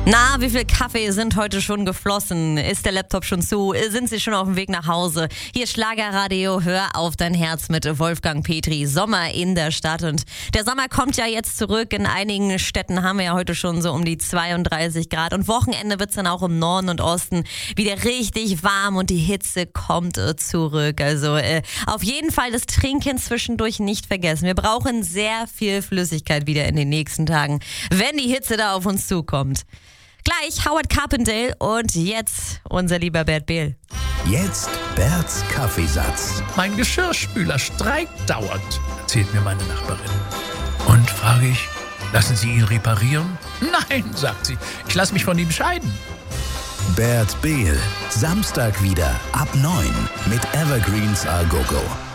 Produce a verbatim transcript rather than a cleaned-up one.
Na, wie viel Kaffee sind heute schon geflossen? Ist der Laptop schon zu? Sind Sie schon auf dem Weg nach Hause? Hier ist Schlagerradio, hör auf dein Herz mit Wolfgang Petri. Sommer in der Stadt und der Sommer kommt ja jetzt zurück. In einigen Städten haben wir ja heute schon so um die zweiunddreißig Grad und Wochenende wird es dann auch im Norden und Osten wieder richtig warm und die Hitze kommt äh, zurück. Also äh, auf jeden Fall das Trinken zwischendurch nicht vergessen. Wir brauchen sehr viel Flüssigkeit wieder in den nächsten Tagen, wenn die Hitze da auf uns zukommt. Gleich Howard Carpendale und jetzt unser lieber Bert Behl. Jetzt Berts Kaffeesatz. Mein Geschirrspüler streikt dauernd, erzählt mir meine Nachbarin. Und, frage ich, lassen Sie ihn reparieren? Nein, sagt sie, ich lasse mich von ihm scheiden. Bert Behl, Samstag wieder ab neun mit Evergreens A Go Go.